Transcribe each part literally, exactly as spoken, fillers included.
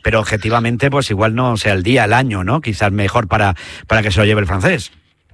pero objetivamente pues igual no sea el día, el año, ¿no? Quizás mejor para, para que se lo lleve el francés.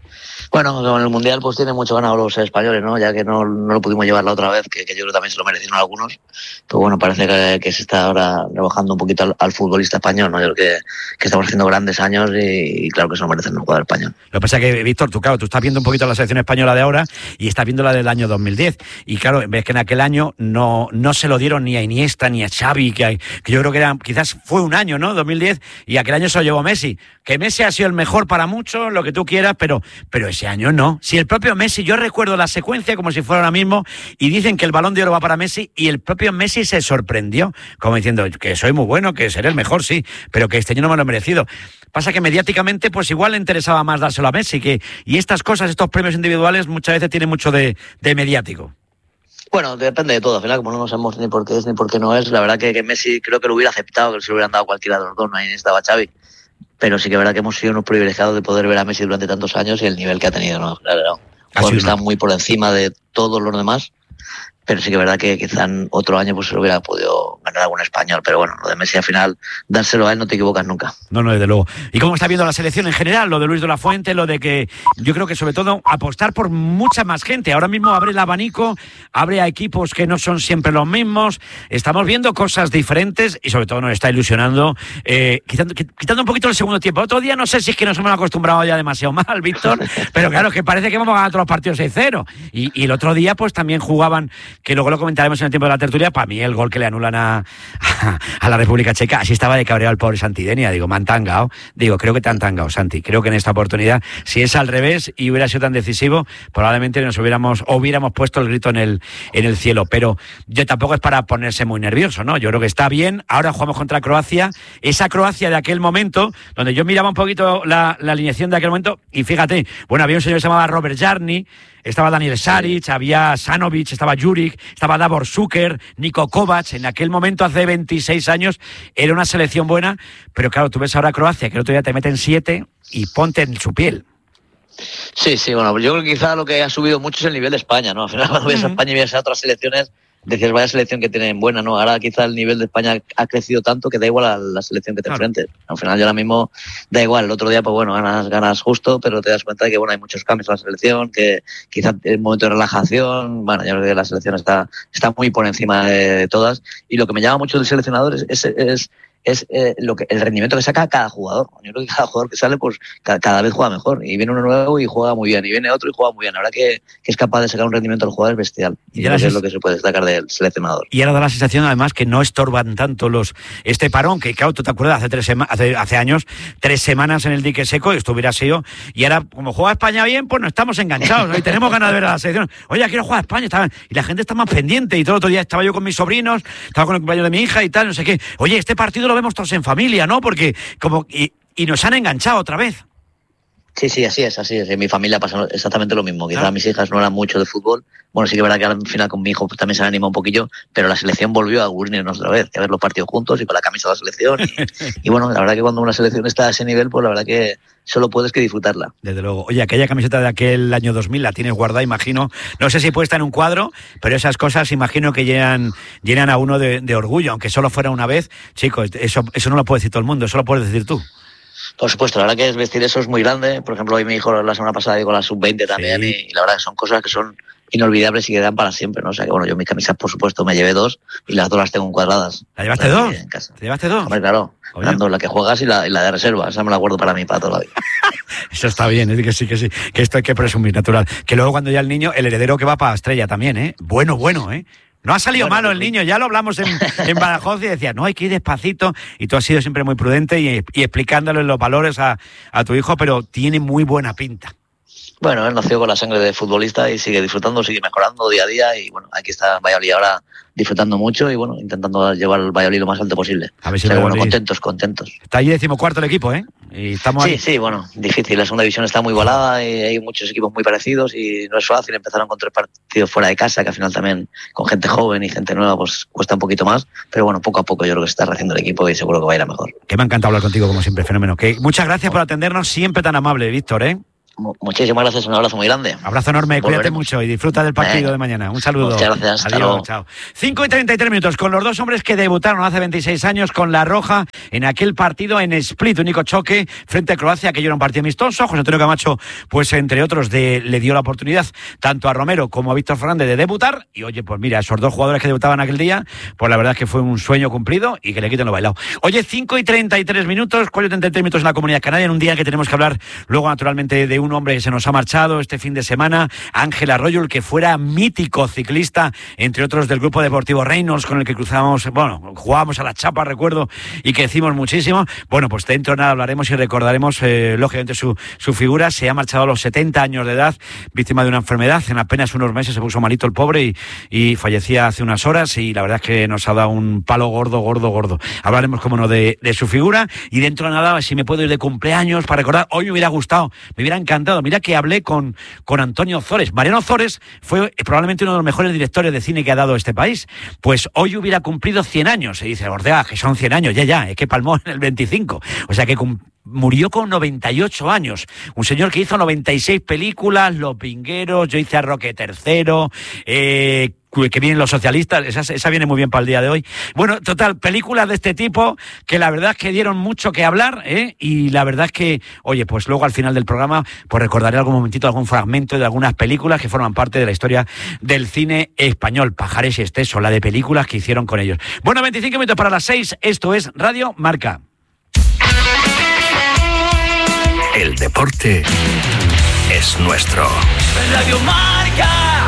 Bueno, con el Mundial pues tiene mucho ganado los españoles, ¿no? Ya que no, no lo pudimos llevar la otra vez, que, que yo creo que también se lo merecieron algunos. Pues bueno, parece que, que se está ahora rebajando un poquito al, al futbolista español, ¿no? Yo creo que, que estamos haciendo grandes años y, y claro que se lo merecen el jugador español. Lo que pasa es que, Víctor, tú claro, tú estás viendo un poquito la selección española de ahora y estás viendo la del año dos mil diez. Y claro, ves que en aquel año no, no se lo dieron ni a Iniesta ni a Xavi, que, que yo creo que era, quizás fue un año, ¿no? dos mil diez, y aquel año se lo llevó Messi. Que Messi ha sido el mejor para muchos, lo que tú quieras, pero, pero ese año no. Si el propio Messi, yo recuerdo la secuencia como si fuera ahora mismo, y dicen que el Balón de Oro va para Messi, y el propio Messi se sorprendió, como diciendo que soy muy bueno, que seré el mejor, sí, pero que este año no me lo he merecido. Pasa que mediáticamente, pues igual le interesaba más dárselo a Messi, que, y estas cosas, estos premios individuales, muchas veces tienen mucho de, de mediático. Bueno, depende de todo. Al final, como no sabemos ni por qué es ni por qué no es, la verdad que, que Messi creo que lo hubiera aceptado, que se lo hubieran dado a cualquiera de los dos, no ahí estaba Xavi. Pero sí que es verdad que hemos sido unos privilegiados de poder ver a Messi durante tantos años y el nivel que ha tenido, ¿no? Claro, no. Porque está muy por encima de todos los demás, pero sí que es verdad que quizá en otro año pues se lo hubiera podido ganar algún español, pero bueno, lo de Messi al final, dárselo a él no te equivocas nunca. No, no, desde luego. ¿Y cómo está viendo la selección en general? Lo de Luis de la Fuente, lo de que yo creo que sobre todo apostar por mucha más gente. Ahora mismo abre el abanico, abre a equipos que no son siempre los mismos, estamos viendo cosas diferentes y sobre todo nos está ilusionando, eh, quitando, quitando un poquito el segundo tiempo. Otro día no sé si es que nos hemos acostumbrado ya demasiado mal, Víctor, pero claro, que parece que vamos a ganar todos los partidos seis cero. Y, y el otro día pues también jugaban, que luego lo comentaremos en el tiempo de la tertulia, para mí el gol que le anulan a, a, a la República Checa, así estaba de cabreado el pobre Santidenia. Digo, me han tangado. Digo, creo que te han tangado, Santi. Creo que en esta oportunidad, si es al revés y hubiera sido tan decisivo, probablemente nos hubiéramos, hubiéramos puesto el grito en el, en el cielo. Pero yo tampoco es para ponerse muy nervioso, ¿no? Yo creo que está bien. Ahora jugamos contra Croacia. Esa Croacia de aquel momento, donde yo miraba un poquito la, la alineación de aquel momento, y fíjate, bueno, había un señor que se llamaba Robert Jarni, estaba Daniel Saric, había Sanovic, estaba Juric, estaba Davor Šuker, Niko Kovac. En aquel momento, hace veintiséis años, era una selección buena, pero claro, tú ves ahora a Croacia, que el otro día te meten siete y ponte en su piel. Sí, sí, bueno, yo creo que quizá lo que ha subido mucho es el nivel de España, ¿no? Al final, cuando ves a España y ves a otras selecciones, decías, vaya selección que tienen buena, ¿no? Ahora quizá el nivel de España ha crecido tanto que da igual a la selección que te claro. enfrentes. Al final yo ahora mismo da igual. El otro día, pues bueno, ganas, ganas justo, pero te das cuenta de que, bueno, hay muchos cambios en la selección, que quizá el momento de relajación, bueno, yo creo que la selección está, está muy por encima de, de todas. Y lo que me llama mucho del seleccionador es, es, es es eh, lo que el rendimiento que saca cada jugador. Yo creo que cada jugador que sale pues cada, cada vez juega mejor, y viene uno nuevo y juega muy bien, y viene otro y juega muy bien. Ahora que, que es capaz de sacar un rendimiento al jugador es bestial, y, y creo que es lo que se puede destacar del seleccionador. Y ahora da la sensación además que no estorban tanto los este parón, que claro, tú te acuerdas hace tres sema, hace, hace años, tres semanas en el dique seco, esto hubiera sido, y ahora como juega España bien, pues no estamos enganchados, ¿no? Y tenemos ganas de ver a la selección. Oye, quiero jugar a España, está, y la gente está más pendiente. Y todo el otro día estaba yo con mis sobrinos, estaba con el compañero de mi hija y tal, no sé qué. Oye, este partido lo vemos todos en familia, ¿no? Porque como y, y nos han enganchado otra vez. Sí, sí, así es, así es. En mi familia pasa exactamente lo mismo. Quizás ah. mis hijas no eran mucho de fútbol. Bueno, sí que es verdad que al final con mi hijo pues, también se anima un poquillo, pero la selección volvió a unirnos otra vez, a ver los partidos juntos y con la camisa de la selección. Y, y bueno, la verdad que cuando una selección está a ese nivel, pues la verdad que solo puedes que disfrutarla. Desde luego. Oye, aquella camiseta de aquel año dos mil la tienes guardada, imagino. No sé si puesta en un cuadro, pero esas cosas imagino que llenan, llenan a uno de, de orgullo, aunque solo fuera una vez. Chicos, eso, eso no lo puede decir todo el mundo, eso lo puedes decir tú. Por supuesto, la verdad que es vestir eso es muy grande. Por ejemplo, hoy mi hijo la semana pasada llegó a la sub veinte también, sí. y, y la verdad que son cosas que son inolvidables y que dan para siempre, ¿no? O sea que bueno, yo mis camisas por supuesto me llevé dos y las dos las tengo encuadradas. ¿La llevaste dos? En casa. ¿Te llevaste dos? Hombre, claro. Dando la que juegas y la, y la de reserva. Esa me la guardo para mí, para toda la vida. Eso está bien, es ¿eh? que sí, que sí. Que esto hay que presumir, natural. Que luego cuando ya el niño, el heredero que va para Estrella también, ¿eh? Bueno, bueno, ¿eh? No ha salido bueno, malo el niño, ya lo hablamos en, en Badajoz y decía, no, hay que ir despacito, y tú has sido siempre muy prudente y, y explicándole los valores a, a tu hijo, pero tiene muy buena pinta. Bueno, él nació con la sangre de futbolista y sigue disfrutando, sigue mejorando día a día, y bueno, aquí está Valladolid ahora disfrutando mucho y bueno, intentando llevar el Valladolid lo más alto posible. A ver si o sea, bueno, contentos, contentos. Está ahí decimocuarto el equipo, ¿eh? Y estamos sí, ahí. sí, bueno, difícil. La segunda división está muy igualada y hay muchos equipos muy parecidos y no es fácil. Empezaron con tres partidos fuera de casa, que al final también con gente joven y gente nueva pues cuesta un poquito más, pero bueno, poco a poco yo creo que se está rehaciendo el equipo y seguro que va a ir a mejor. Que me ha encantado hablar contigo, como siempre, fenómeno. Que muchas gracias por atendernos, siempre tan amable, Víctor, ¿eh? Muchísimas gracias, un abrazo muy grande. Abrazo enorme, Volveremos. Cuídate mucho y disfruta del partido eh. de mañana. Un saludo. Muchas gracias. Hasta Adiós, luego. chao. cinco y treinta y tres minutos con los dos hombres que debutaron hace veintiséis años con La Roja en aquel partido en Split, único choque frente a Croacia, que yo era un partido amistoso. José Antonio Camacho, pues entre otros, de, le dio la oportunidad tanto a Romero como a Víctor Fernández de debutar. Y oye, pues mira, esos dos jugadores que debutaban aquel día, pues la verdad es que fue un sueño cumplido y que le quiten lo bailado. Oye, cinco y treinta y tres minutos, cuatro y treinta y tres minutos en la Comunidad Canaria, en un día en que tenemos que hablar luego naturalmente de un hombre que se nos ha marchado este fin de semana, Ángel Arroyo, el que fuera mítico ciclista, entre otros del Grupo Deportivo Reynolds, con el que cruzamos, bueno, jugábamos a la chapa, recuerdo, y que hicimos muchísimo. Bueno, pues dentro de nada hablaremos y recordaremos, eh, lógicamente, su, su figura. Se ha marchado a los setenta años de edad, víctima de una enfermedad. En apenas unos meses se puso malito el pobre y, y fallecía hace unas horas, y la verdad es que nos ha dado un palo gordo, gordo, gordo. Hablaremos, como no, de, de su figura, y dentro de nada, si me puedo ir de cumpleaños para recordar, hoy me hubiera gustado, me hubiera encantado. Mira que hablé con, con Antonio Ozores. Mariano Ozores fue probablemente uno de los mejores directores de cine que ha dado este país. Pues hoy hubiera cumplido cien años. Se dice, Ortega, que son cien años, ya, ya, es que palmó en el veinticinco. O sea que cum- murió con noventa y ocho años. Un señor que hizo noventa y seis películas, Los Pingueros, Yo hice a Roque tercero, eh... que vienen los socialistas, esa, esa viene muy bien para el día de hoy. Bueno, total, películas de este tipo que la verdad es que dieron mucho que hablar, ¿eh? Y la verdad es que, oye, pues luego al final del programa pues recordaré algún momentito, algún fragmento de algunas películas que forman parte de la historia del cine español. Pajares y Esteso, la de películas que hicieron con ellos. Bueno, veinticinco minutos para las seis, esto es Radio Marca. El deporte es nuestro. Radio Marca.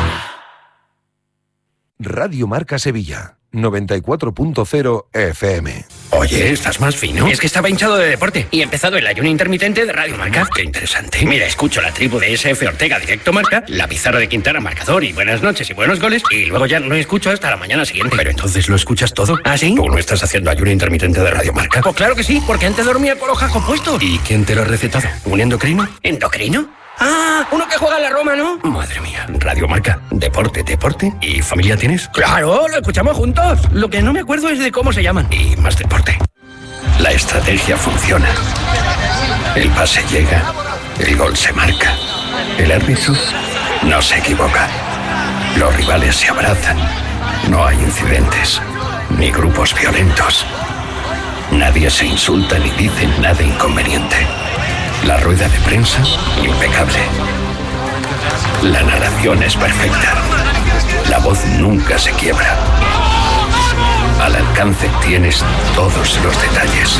Radio Marca Sevilla, noventa y cuatro punto cero F M. Oye, ¿estás más fino? Es que estaba hinchado de deporte y he empezado el ayuno intermitente de Radio Marca. Qué interesante. Mira, escucho la tribu de S F Ortega Directo Marca, la pizarra de Quintana Marcador y buenas noches y buenos goles, y luego ya no escucho hasta la mañana siguiente. Pero entonces lo escuchas todo. ¿Ah, sí? ¿Tú no estás haciendo ayuno intermitente de Radio Marca? Pues claro que sí, porque antes dormía con los jajos puestos. ¿Y quién te lo ha recetado? ¿Un endocrino? ¿Endocrino? Ah, uno que juega en la Roma, ¿no? Madre mía. Radio Marca. Deporte, deporte. ¿Y familia tienes? Claro, lo escuchamos juntos. Lo que no me acuerdo es de cómo se llaman. Y más deporte. La estrategia funciona. El pase llega. El gol se marca. El árbitro no se equivoca. Los rivales se abrazan. No hay incidentes. Ni grupos violentos. Nadie se insulta ni dice nada inconveniente. La rueda de prensa, impecable. La narración es perfecta. La voz nunca se quiebra. Al alcance tienes todos los detalles.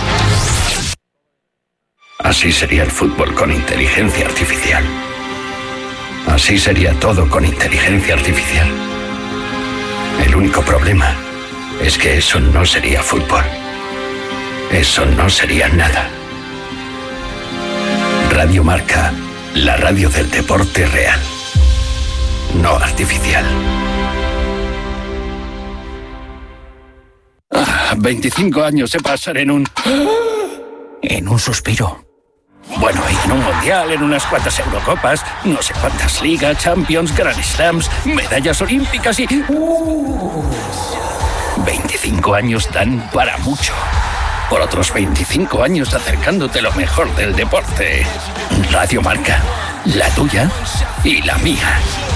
Así sería el fútbol con inteligencia artificial. Así sería todo con inteligencia artificial. El único problema es que eso no sería fútbol. Eso no sería nada. Radio Marca, la radio del deporte real, no artificial. Ah, veinticinco años se pasan en un... en un suspiro. Bueno, y en un mundial, en unas cuantas Eurocopas, no sé cuántas ligas, Champions, Grand Slams, medallas olímpicas y... Uh, veinticinco años dan para mucho. Por otros veinticinco años acercándote lo mejor del deporte. Radio Marca, la tuya y la mía.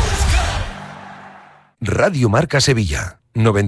Radio Marca Sevilla, noventa.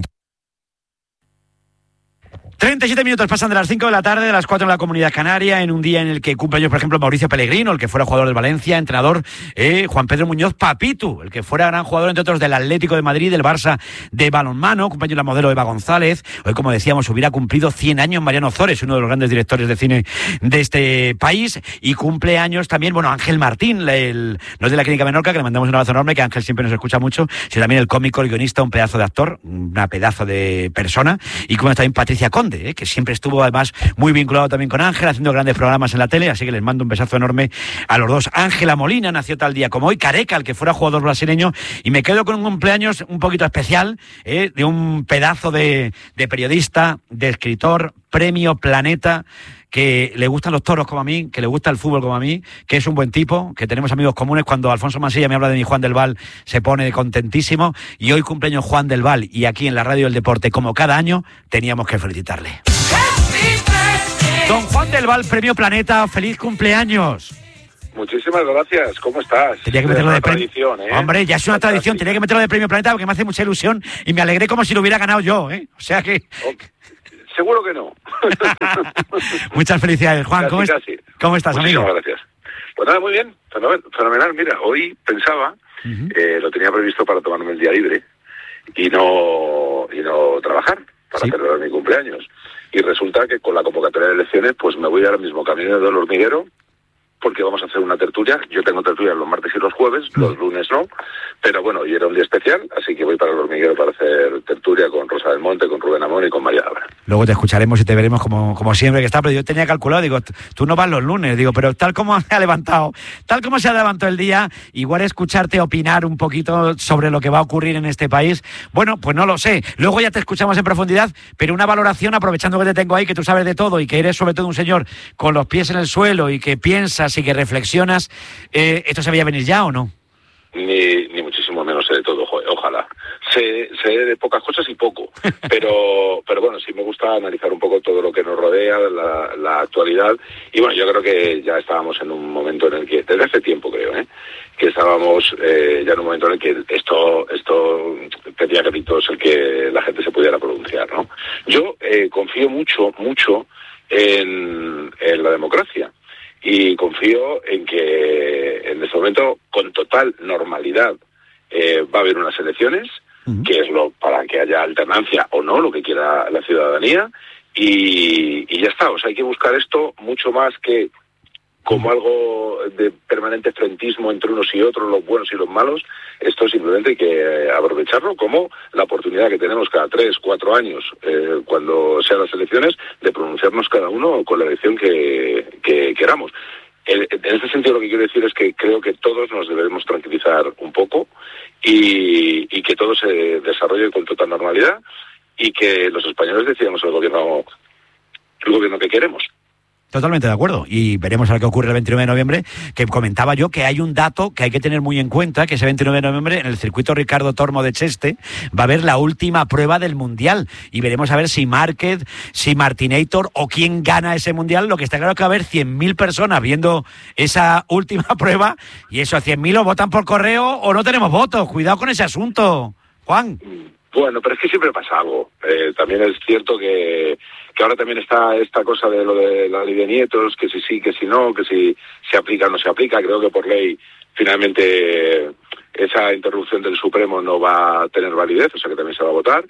treinta y siete minutos pasan de las cinco de la tarde, de las cuatro en la Comunidad Canaria, en un día en el que cumple años, por ejemplo, Mauricio Pellegrino, el que fuera jugador del Valencia, entrenador, eh, Juan Pedro Muñoz Papitu, el que fuera gran jugador, entre otros, del Atlético de Madrid, del Barça de balonmano, compañero de la modelo Eva González. Hoy, como decíamos, hubiera cumplido cien años Mariano Ozores, uno de los grandes directores de cine de este país, y cumple años también, bueno, Ángel Martín, el, no es de la Clínica Menorca, que le mandamos un abrazo enorme, que Ángel siempre nos escucha mucho, sino también el cómico, el guionista, un pedazo de actor, una pedazo de persona, y como también Patricia Conde, eh, que siempre estuvo además muy vinculado también con Ángel, haciendo grandes programas en la tele, así que les mando un besazo enorme a los dos. Ángela Molina nació tal día como hoy, Careca, el que fuera jugador brasileño, y me quedo con un cumpleaños un poquito especial, eh, de un pedazo de, de periodista, de escritor, premio Planeta, que le gustan los toros como a mí, que le gusta el fútbol como a mí, que es un buen tipo, que tenemos amigos comunes. Cuando Alfonso Mansilla me habla de mi Juan del Val, se pone contentísimo, y hoy cumpleaños Juan del Val, y aquí en la Radio del Deporte, como cada año, teníamos que felicitarle. Don Juan del Val, premio Planeta, feliz cumpleaños. Muchísimas gracias, ¿cómo estás? Tenía que meterlo de premio. Tradición, ¿eh? Hombre, ya es una tradición, tenía que meterlo de Premio Planeta porque me hace mucha ilusión y me alegré como si lo hubiera ganado yo, ¿eh? O sea que... Okay. Seguro que no. Muchas felicidades, Juan. Casi, ¿Cómo, es... casi. ¿Cómo estás, Muchísimas amigo? gracias. Pues nada, muy bien, fenomenal. Mira, hoy pensaba, uh-huh. eh, lo tenía previsto para tomarme el día libre y no, y no trabajar, para ¿Sí? celebrar mi cumpleaños. Y resulta que con la convocatoria de elecciones, pues me voy ahora mismo camino del hormiguero, porque vamos a hacer una tertulia. Yo tengo tertulia los martes y los jueves, los lunes no, pero bueno, hoy era un día especial, así que voy para el hormiguero para hacer tertulia con Rosa del Monte, con Rubén Amón y con María Abra. Luego te escucharemos y te veremos como, como siempre que está, pero yo tenía calculado, digo, tú no vas los lunes, digo, pero tal como se ha levantado, tal como se ha levantado el día, igual escucharte opinar un poquito sobre lo que va a ocurrir en este país, bueno, pues no lo sé. Luego ya te escuchamos en profundidad, pero una valoración, aprovechando que te tengo ahí, que tú sabes de todo y que eres sobre todo un señor con los pies en el suelo y que piensas y que reflexionas, eh, ¿esto se veía venir ya o no? Ni, ni muchísimo menos sé de todo, ojalá. Sé, sé de pocas cosas y poco, pero pero bueno, sí me gusta analizar un poco todo lo que nos rodea, la, la actualidad, y bueno, yo creo que ya estábamos en un momento en el que, desde hace tiempo creo, ¿eh? que estábamos eh, ya en un momento en el que esto esto pedía gritos el que la gente se pudiera pronunciar, ¿no? Yo eh, confío mucho, mucho en, en la democracia. Y confío en que en este momento, con total normalidad, eh, va a haber unas elecciones, uh-huh. que es lo para que haya alternancia o no, lo que quiera la ciudadanía, y, y ya está. O sea, hay que buscar esto mucho más que como algo de permanente frentismo entre unos y otros, los buenos y los malos. Esto simplemente hay que aprovecharlo como la oportunidad que tenemos cada tres, cuatro años, eh, cuando sean las elecciones, de pronunciarnos cada uno con la elección que, que queramos. En este sentido, lo que quiero decir es que creo que todos nos debemos tranquilizar un poco y, y que todo se desarrolle con total normalidad y que los españoles decidamos el gobierno, el gobierno que queremos. Totalmente de acuerdo, y veremos a ver qué ocurre el veintinueve de noviembre, que comentaba yo que hay un dato que hay que tener muy en cuenta, que ese veintinueve de noviembre en el circuito Ricardo Tormo de Cheste va a haber la última prueba del Mundial, y veremos a ver si Márquez, si Martinator o quién gana ese Mundial. Lo que está claro es que va a haber cien mil personas viendo esa última prueba, y esos cien mil o votan por correo o no tenemos votos. Cuidado con ese asunto, Juan. Bueno, pero es que siempre pasa algo. Eh, también es cierto que, que ahora también está esta cosa de lo de la ley de nietos, que si sí, que si no, que si se aplica o no se aplica. Creo que por ley finalmente esa interrupción del Supremo no va a tener validez, o sea que también se va a votar.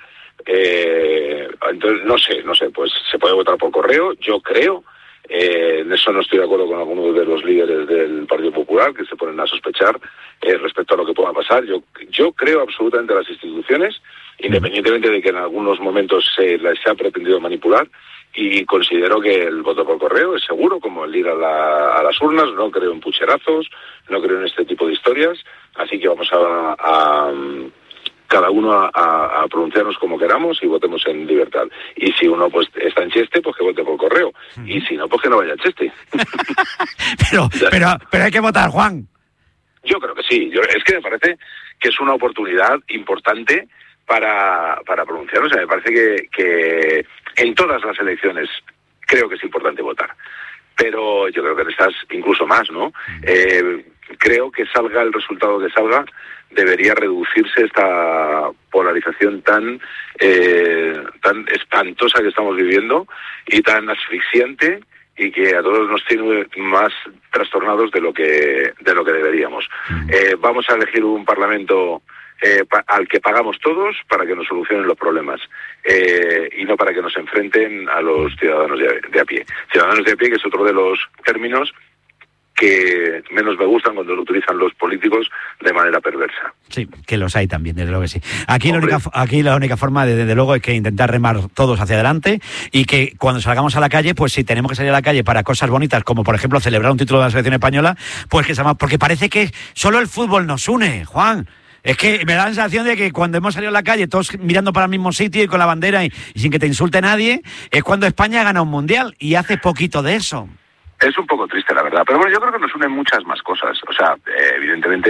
Eh, entonces, no sé, no sé, pues se puede votar por correo, yo creo. Eh, en eso no estoy de acuerdo con algunos de los líderes del Partido Popular que se ponen a sospechar eh, respecto a lo que pueda pasar. Yo, yo creo absolutamente en las instituciones, independientemente de que en algunos momentos se las se ha pretendido manipular, y considero que el voto por correo es seguro, como el ir a, la, a las urnas. No creo en pucherazos, no creo en este tipo de historias, así que vamos a... a cada uno a, a, a pronunciarnos como queramos y votemos en libertad. Y si uno pues está en Cheste, pues que vote por correo. Uh-huh. Y si no, pues que no vaya a Cheste. pero, pero, pero hay que votar, Juan. Yo creo que sí. Yo, es que me parece que es una oportunidad importante para, para pronunciarnos. O sea, me parece que, que en todas las elecciones creo que es importante votar. Pero yo creo que en estas incluso más, ¿no? Uh-huh. Eh, creo que salga el resultado que salga, debería reducirse esta polarización tan eh, tan espantosa que estamos viviendo y tan asfixiante, y que a todos nos tiene más trastornados de lo que de lo que deberíamos. Mm. Eh, vamos a elegir un parlamento eh, pa- al que pagamos todos para que nos solucionen los problemas, eh, y no para que nos enfrenten a los ciudadanos de, de a pie. Ciudadanos de a pie, que es otro de los términos que menos me gustan cuando lo utilizan los políticos de manera perversa. Sí, que los hay también, desde luego que sí. Aquí la única, aquí la única forma, de, desde luego, es que intentar remar todos hacia adelante, y que cuando salgamos a la calle, pues si tenemos que salir a la calle para cosas bonitas, como por ejemplo celebrar un título de la selección española, pues que se llama, porque parece que solo el fútbol nos une, Juan. Es que me da la sensación de que cuando hemos salido a la calle, todos mirando para el mismo sitio y con la bandera y, y sin que te insulte nadie, es cuando España gana un mundial, y hace poquito de eso. Es un poco triste, la verdad. Pero bueno, yo creo que nos unen muchas más cosas. O sea, eh, evidentemente,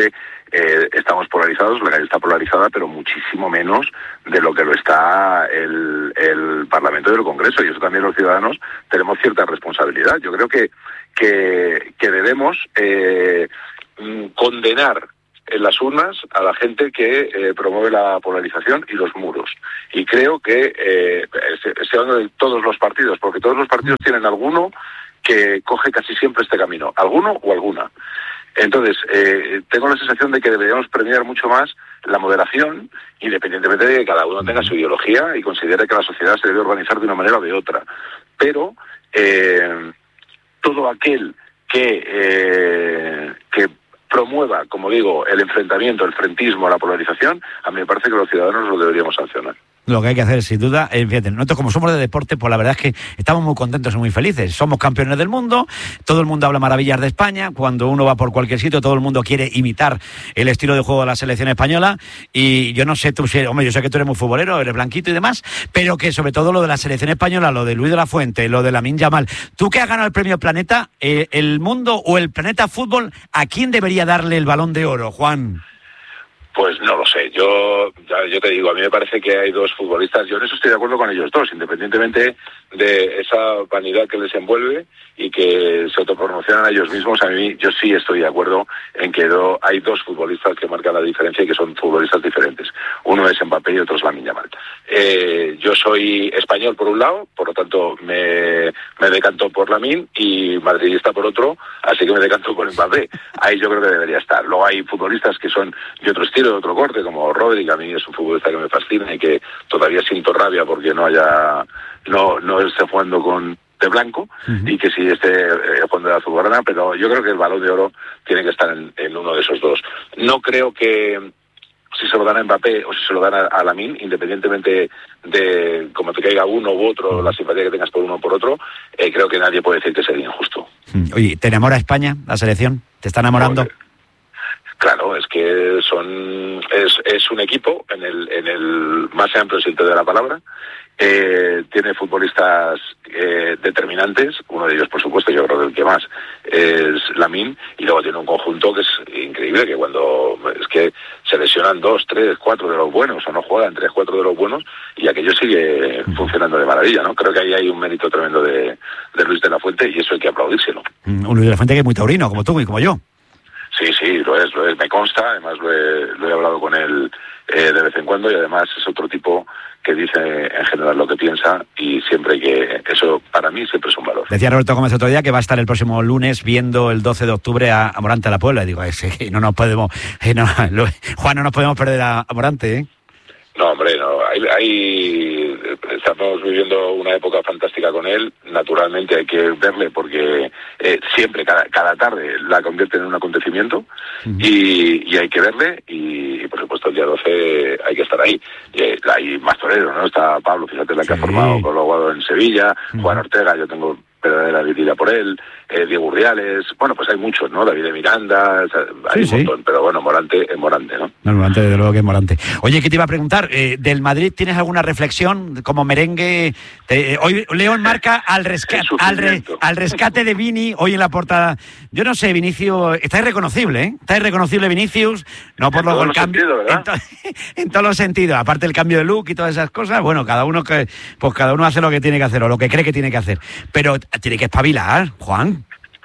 eh, estamos polarizados, la calle está polarizada, pero muchísimo menos de lo que lo está el, el Parlamento y el Congreso, y eso también los ciudadanos tenemos cierta responsabilidad. Yo creo que que, que debemos eh, condenar en las urnas a la gente que eh, promueve la polarización y los muros. Y creo que, eh, estoy hablando de todos los partidos, porque todos los partidos tienen alguno que coge casi siempre este camino, alguno o alguna. Entonces, eh, tengo la sensación de que deberíamos premiar mucho más la moderación, independientemente de que cada uno tenga su ideología y considere que la sociedad se debe organizar de una manera o de otra. Pero eh, todo aquel que, eh, que promueva, como digo, el enfrentamiento, el frentismo, la polarización, a mí me parece que los ciudadanos lo deberíamos sancionar. Lo que hay que hacer, sin duda, eh, fíjate, nosotros como somos de deporte, pues la verdad es que estamos muy contentos y muy felices. Somos campeones del mundo, todo el mundo habla maravillas de España, cuando uno va por cualquier sitio, todo el mundo quiere imitar el estilo de juego de la selección española, y yo no sé, tú, hombre, yo sé que tú eres muy futbolero, eres blanquito y demás, pero que sobre todo lo de la selección española, lo de Luis de la Fuente, lo de Lamine Yamal, tú que has ganado el premio Planeta, eh, el mundo o el Planeta Fútbol, ¿a quién debería darle el Balón de Oro, Juan? Pues no lo sé, yo ya, yo te digo, a mí me parece que hay dos futbolistas, yo en eso estoy de acuerdo con ellos dos, independientemente de esa vanidad que les envuelve y que se autopromocionan a ellos mismos. A mí, yo sí estoy de acuerdo en que do, hay dos futbolistas que marcan la diferencia y que son futbolistas diferentes. Uno es Mbappé y otro es Lamine Yamal. Eh, yo soy español por un lado, por lo tanto me, me decanto por Lamine, y madridista por otro, así que me decanto por Mbappé. Ahí yo creo que debería estar. Luego hay futbolistas que son de otro estilo, de otro corte, como Rodri, que a mí es un futbolista que me fascina y que todavía siento rabia porque no haya no no esté jugando con de blanco, uh-huh. y que sí esté eh, jugando de azulgrana, pero yo creo que el Balón de Oro tiene que estar en, en uno de esos dos. No creo que si se lo dan a Mbappé o si se lo dan a, a Lamine, independientemente de cómo te caiga uno u otro, la simpatía que tengas por uno o por otro, eh, creo que nadie puede decir que sería injusto. Oye, ¿te enamora España, la selección? ¿Te está enamorando? Porque, claro, es que son es, es un equipo en el en el más amplio sentido de la palabra. Eh, tiene futbolistas eh, determinantes, uno de ellos, por supuesto, yo creo que el que más es Lamine, y luego tiene un conjunto que es increíble, que cuando es que se lesionan dos, tres, cuatro de los buenos, o no juegan tres, cuatro de los buenos, y aquello sigue funcionando de maravilla, ¿no? Creo que ahí hay un mérito tremendo de, de Luis de la Fuente, y eso hay que aplaudírselo. Un Luis de la Fuente que es muy taurino, como tú y como yo. Sí, sí, lo es, lo es, me consta, además lo he, lo he hablado con él eh, de vez en cuando, y además es otro tipo que dice en general lo que piensa, y siempre que eso para mí siempre es un valor. Decía Roberto Gómez otro día que va a estar el próximo lunes viendo el doce de octubre a, a Morante a la Puebla, y digo, ese, no nos podemos, eh, no, lo, Juan, no nos podemos perder a, a Morante, ¿eh? No, hombre, no. Hay, hay, estamos viviendo una época fantástica con él. Naturalmente hay que verle porque eh, siempre, cada, cada tarde, la convierte en un acontecimiento, uh-huh. y, y hay que verle. Y, y, por supuesto, el día doce hay que estar ahí. Y, eh, hay más toreros, ¿no? Está Pablo, fíjate, la que sí. ha formado con Loguado en Sevilla. Uh-huh. Juan Ortega, yo tengo verdadera vida por él, eh, Diego Urdiales, bueno, pues hay muchos, ¿no? David de Miranda, o sea, hay sí, un montón, sí. Pero bueno, Morante es Morante, ¿no? No, Morante, desde luego que es Morante. Oye, ¿qué te iba a preguntar? Eh, ¿Del Madrid tienes alguna reflexión como merengue? Te, eh, hoy León marca al rescate, al, re, al rescate de Vini, hoy en la portada. Yo no sé, Vinicius, está irreconocible, ¿eh? Está irreconocible Vinicius, no por lo el cambio, en, to, en todos los sentidos, aparte el cambio de look y todas esas cosas, bueno, cada uno que pues cada uno hace lo que tiene que hacer o lo que cree que tiene que hacer, pero tiene que espabilar, Juan.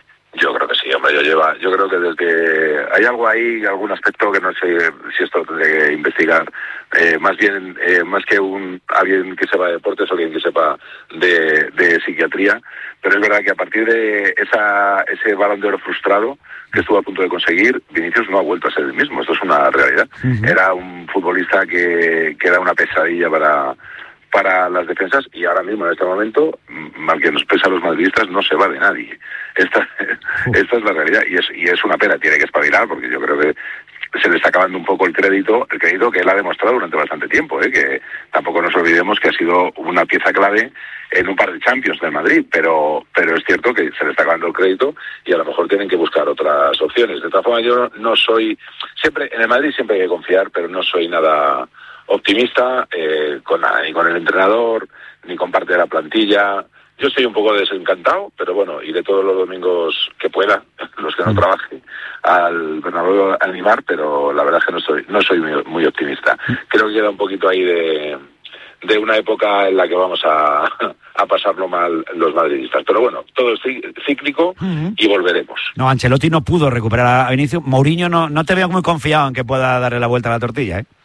Yo creo que sí, hombre, yo lleva, yo creo que desde hay algo ahí, algún aspecto que no sé si esto tendré que investigar, eh, más bien, eh, más que un alguien que sepa de deportes o alguien que sepa de, de psiquiatría, pero es verdad que a partir de esa ese Balón de Oro frustrado que estuvo a punto de conseguir, Vinicius no ha vuelto a ser el mismo, esto es una realidad. Uh-huh. Era un futbolista que, que era una pesadilla para para las defensas, y ahora mismo en este momento, mal que nos pesa a los madridistas, no se va de nadie. Esta, esta es la realidad, y es, y es una pena, tiene que espabilar, porque yo creo que se le está acabando un poco el crédito, el crédito que él ha demostrado durante bastante tiempo, ¿eh? Que tampoco nos olvidemos que ha sido una pieza clave en un par de Champions del Madrid, pero pero es cierto que se le está acabando el crédito y a lo mejor tienen que buscar otras opciones. De todas formas, yo no soy, siempre en el Madrid siempre hay que confiar, pero no soy nada optimista eh, con, ni con el entrenador, ni con parte de la plantilla. Yo yo estoy un poco desencantado, pero bueno, iré todos los domingos que pueda, los que no trabaje, al Bernabéu a animar, pero la verdad es que no soy, no soy muy, muy optimista. Creo que queda un poquito ahí de, de una época en la que vamos a, a pasarlo mal los madridistas. Pero bueno, todo es cíclico uh-huh. y volveremos. No, Ancelotti no pudo recuperar a Vinicius. Mourinho no, no te veo muy confiado en que pueda darle la vuelta a la tortilla, ¿eh?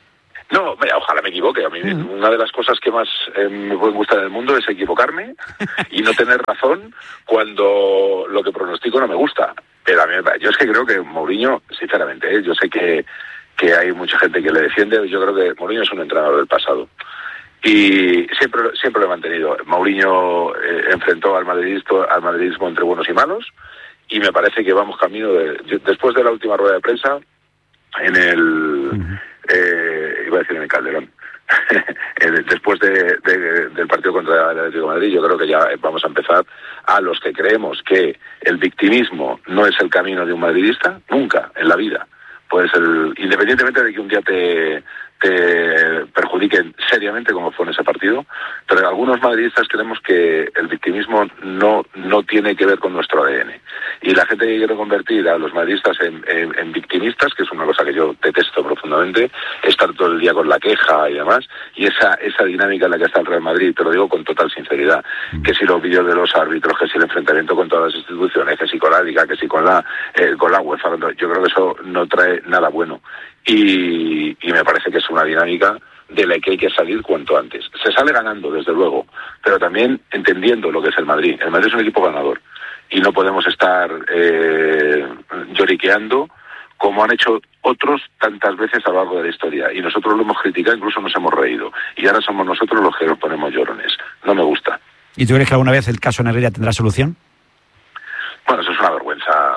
No, ojalá me equivoque. A mí uh-huh. una de las cosas que más eh, me puede gustar en el mundo es equivocarme y no tener razón cuando lo que pronostico no me gusta. Pero a mí, yo es que creo que Mourinho, sinceramente, ¿eh? yo sé que, que hay mucha gente que le defiende, yo creo que Mourinho es un entrenador del pasado. Y siempre, siempre lo he mantenido. Mourinho eh, enfrentó al madridismo, al madridismo entre buenos y malos, y me parece que vamos camino de... Después de la última rueda de prensa, en el... Uh-huh. Eh, iba a decir en el Calderón. Después de, de, del partido contra el Atlético de Madrid, yo creo que ya vamos a empezar a los que creemos que el victimismo no es el camino de un madridista, nunca en la vida. Pues el, independientemente de que un día te, te perjudiquen seriamente como fue en ese partido, pero algunos madridistas creemos que el victimismo no, no tiene que ver con nuestro A D N. Y la gente que quiere convertir a los madridistas en, en, en victimistas, que es una cosa que yo detesto profundamente, estar todo el día con la queja y demás, y esa, esa dinámica en la que está el Real Madrid, te lo digo con total sinceridad, que si los vídeos de los árbitros, que si el enfrentamiento con todas las instituciones, que si con la Liga, que si con la, eh, con la UEFA, yo creo que eso no trae nada bueno. Y, y me parece que es una dinámica de la que hay que salir cuanto antes. Se sale ganando, desde luego, pero también entendiendo lo que es el Madrid. El Madrid es un equipo ganador y no podemos estar eh, lloriqueando como han hecho otros tantas veces a lo largo de la historia. Y nosotros lo hemos criticado, incluso nos hemos reído. Y ahora somos nosotros los que nos ponemos llorones. No me gusta. ¿Y tú crees que alguna vez el caso Negreira tendrá solución? Bueno, eso es una vergüenza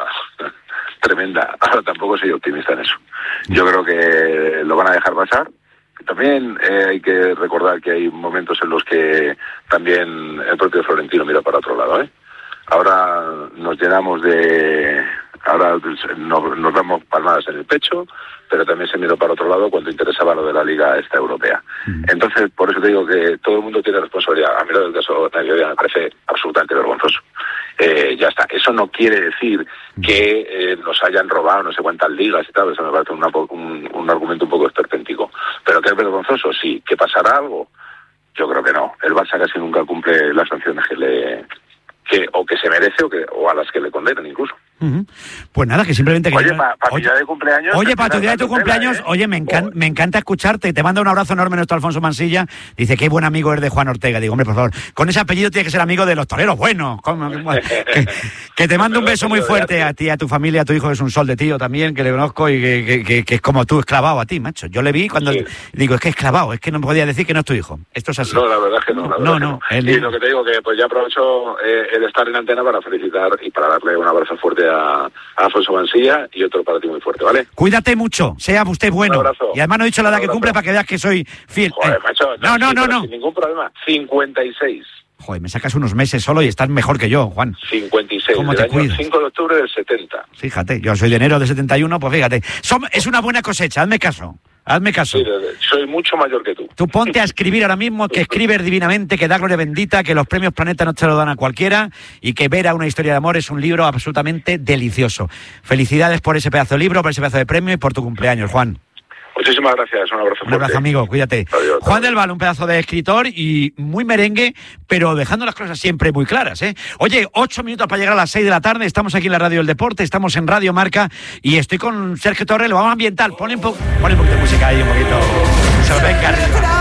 tremenda. Ahora tampoco soy optimista en eso. Yo creo que lo van a dejar pasar. También eh, hay que recordar que hay momentos en los que también el propio Florentino mira para otro lado, ¿eh? Ahora nos llenamos de... Ahora nos, nos damos palmadas en el pecho, pero también se miró para otro lado cuando interesaba lo de la Liga esta europea. Mm. Entonces, por eso te digo que todo el mundo tiene responsabilidad. A mí lo del caso Negreira me parece absolutamente vergonzoso. Eh, ya está. Eso no quiere decir que eh, nos hayan robado no sé cuántas ligas y tal. Eso me parece una, un, un argumento un poco esperpéntico. Pero que es vergonzoso, sí. ¿Que pasará algo? Yo creo que no. El Barça casi nunca cumple las sanciones que le... que o que se merece o que o a las que le condenan incluso. Uh-huh. Pues nada, que simplemente... Que oye, yo... para pa mi día de cumpleaños... Oye, para tu día de tu cumpleaños, ¿eh? Oye, me, encan... me encanta escucharte. Te manda un abrazo enorme nuestro Alfonso Mansilla. Dice, qué buen amigo eres de Juan Ortega. Digo, hombre, por favor, con ese apellido tiene que ser amigo de los toreros buenos. que, que te mando un beso muy fuerte a ti, a tu familia, a tu hijo, que es un sol de tío también, que le conozco y que, que, que, que es como tú, esclavado a ti, macho. Yo le vi cuando... Sí. Digo, es que esclavado, es que no podía decir que no es tu hijo. Esto es así. No, la verdad es que no. La verdad no, que no. no. El... Y lo que te digo, que pues ya aprovecho eh, el estar en antena para felicitar y para darle un abrazo fuerte a... a Alfonso Mansilla y otro para ti muy fuerte, ¿vale? Cuídate mucho, sea usted bueno. Y además no he dicho la edad que cumple para que veas que soy fiel. Joder, eh. macho, no, no, sí, no, no. Sin ningún problema. cincuenta y seis. Joder, me sacas unos meses solo y estás mejor que yo, Juan. cincuenta y seis, ¿Cómo del te cuidas? cinco de octubre del setenta. Fíjate, yo soy de enero del setenta y uno, pues fíjate. Som, es una buena cosecha, hazme caso. Hazme caso. Sí, soy mucho mayor que tú. Tú ponte a escribir ahora mismo, que escribes divinamente, que da gloria bendita, que los premios Planeta no te lo dan a cualquiera y que ver a una historia de amor es un libro absolutamente delicioso. Felicidades por ese pedazo de libro, por ese pedazo de premio y por tu cumpleaños, Juan. Muchísimas gracias, un abrazo fuerte. Un abrazo, amigo, cuídate. Adiós, Juan adiós. del Val, un pedazo de escritor y muy merengue, pero dejando las cosas siempre muy claras, ¿eh? Oye, ocho minutos para llegar a las seis de la tarde, estamos aquí en la Radio del Deporte, estamos en Radio Marca y estoy con Sergio Torres, lo vamos a ambientar. Ponle un, po- ponle un poquito de música ahí, un poquito. Se lo venga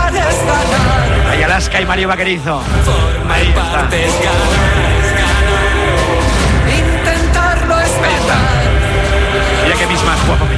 arriba. Ahí Alaska y Mario Vaquerizo. Ahí está. Mira que mis más guapo.